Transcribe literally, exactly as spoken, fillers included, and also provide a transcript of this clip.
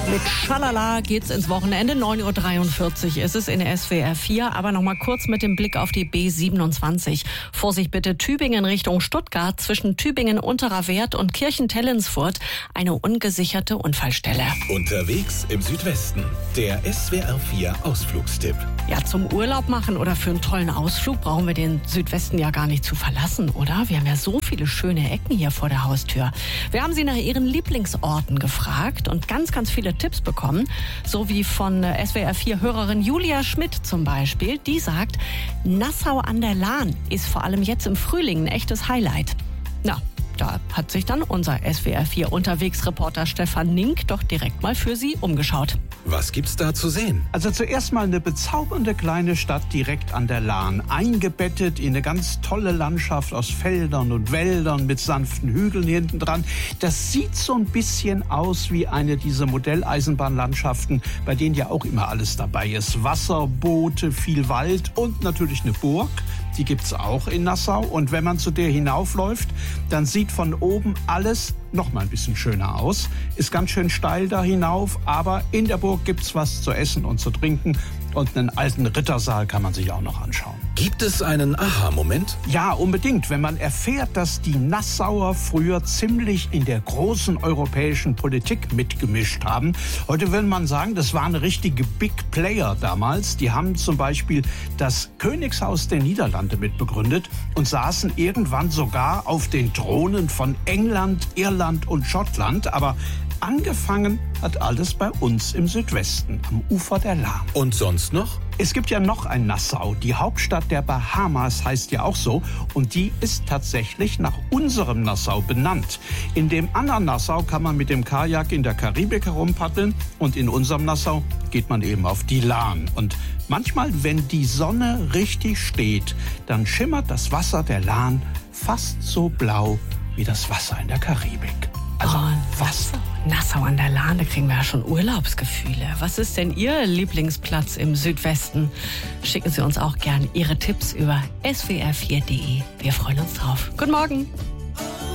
Mit Schalala geht's ins Wochenende. neun Uhr dreiundvierzig ist es in S W R vier. Aber noch mal kurz mit dem Blick auf die B siebenundzwanzig. Vorsicht bitte, Tübingen Richtung Stuttgart. Zwischen Tübingen-Unterer Wert und Kirchen-Tellensfurt eine ungesicherte Unfallstelle. Unterwegs im Südwesten. Der S W R vier Ausflugstipp. Ja, zum Urlaub machen oder für einen tollen Ausflug brauchen wir den Südwesten ja gar nicht zu verlassen, oder? Wir haben ja so viele schöne Ecken hier vor der Haustür. Wir haben Sie nach Ihren Lieblingsorten gefragt und ganz, ganz viele Tipps bekommen. So wie von S W R vier Hörerin Julia Schmidt zum Beispiel. Die sagt, Nassau an der Lahn ist vor allem jetzt im Frühling ein echtes Highlight. Na, da hat sich dann unser S W R vier Unterwegsreporter Stefan Nink doch direkt mal für Sie umgeschaut. Was gibt's da zu sehen? Also zuerst mal eine bezaubernde kleine Stadt direkt an der Lahn, eingebettet in eine ganz tolle Landschaft aus Feldern und Wäldern mit sanften Hügeln hinten dran. Das sieht so ein bisschen aus wie eine dieser Modelleisenbahnlandschaften, bei denen ja auch immer alles dabei ist. Wasserboote, viel Wald und natürlich eine Burg. Die gibt's auch in Nassau. Und wenn man zu der hinaufläuft, dann sieht von oben alles noch mal ein bisschen schöner aus. Ist ganz schön steil da hinauf, aber in der Burg gibt's was zu essen und zu trinken. Und einen alten Rittersaal kann man sich auch noch anschauen. Gibt es einen Aha-Moment? Ja, unbedingt. Wenn man erfährt, dass die Nassauer früher ziemlich in der großen europäischen Politik mitgemischt haben. Heute würde man sagen, das waren richtige Big Player damals. Die haben zum Beispiel das Königshaus der Niederlande mitbegründet und saßen irgendwann sogar auf den Thronen von England, Irland und Schottland. Aber angefangen hat alles bei uns im Südwesten, am Ufer der Lahn. Und sonst noch? Es gibt ja noch ein Nassau. Die Hauptstadt der Bahamas heißt ja auch so. Und die ist tatsächlich nach unserem Nassau benannt. In dem anderen Nassau kann man mit dem Kajak in der Karibik herumpaddeln. Und in unserem Nassau geht man eben auf die Lahn. Und manchmal, wenn die Sonne richtig steht, dann schimmert das Wasser der Lahn fast so blau wie das Wasser in der Karibik. Also oh, was? Nassau an der Lahn, da kriegen wir ja schon Urlaubsgefühle. Was ist denn Ihr Lieblingsplatz im Südwesten? Schicken Sie uns auch gern Ihre Tipps über S W R vier punkt de. Wir freuen uns drauf. Guten Morgen.